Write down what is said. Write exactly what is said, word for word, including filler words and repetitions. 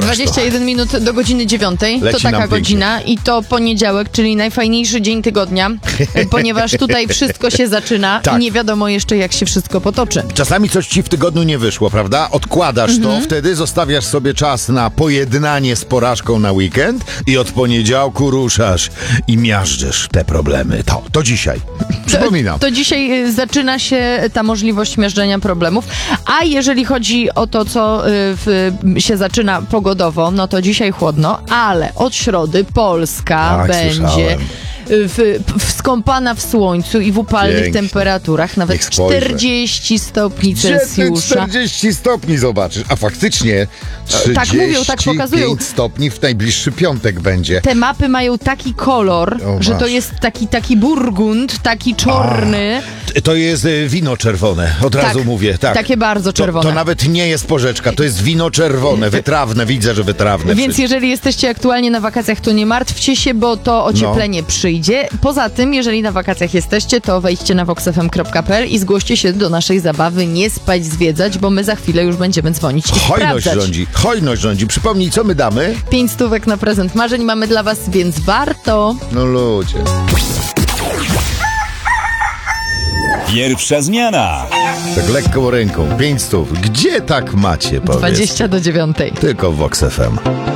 dwadzieścia jeden minut do godziny dziewiątej. To Leci taka nam godzina i to poniedziałek, czyli najfajniejszy dzień tygodnia, ponieważ tutaj wszystko się zaczyna Tak. i nie wiadomo jeszcze, jak się wszystko potoczy. Czasami coś ci w tygodniu nie wyszło, prawda? Odkładasz Mhm. to, wtedy zostawiasz sobie czas na pojednanie z porażką na weekend i od poniedziałku ruszasz i miażdżysz te problemy. To, to dzisiaj. Przypominam. To, to dzisiaj y, zaczyna się ta możliwość miażdżenia problemów. A jeżeli chodzi o to, co y, w, się zaczyna pogodowo, no to dzisiaj chłodno, ale od środy Polska Tak, będzie słyszałem. w, w, skąpana w słońcu i w upalnych Pięknie. temperaturach, nawet Niech spojrzę. czterdzieści stopni Gdzie ty Celsjusza. czterdzieści stopni zobaczysz? A faktycznie trzydzieści Tak mówią, tak pokazują. stopni w najbliższy piątek będzie. Te mapy mają taki kolor, O, że to masz. jest taki, taki burgund, taki czarny. To jest e, wino czerwone, od razu Tak, mówię. Tak. takie bardzo To, czerwone. to nawet nie jest porzeczka, to jest wino czerwone, wytrawne, widzę, że wytrawne. Więc wszystko. jeżeli jesteście aktualnie na wakacjach, to nie martwcie się, bo to ocieplenie No. przyjdzie. Poza tym, jeżeli na wakacjach jesteście, to wejdźcie na vox f m kropka p l i zgłoście się do naszej zabawy Nie spać, zwiedzać, bo my za chwilę już będziemy dzwonić i Hojność sprawdzać. rządzi, hojność rządzi. Przypomnij, co my damy? Pięć stówek na prezent marzeń mamy dla was, więc warto. No ludzie. Pierwsza zmiana. Tak lekką ręką, pięć stów. Gdzie tak macie, powiedz? dwadzieścia do dziewiątej. Tylko w Vox F M.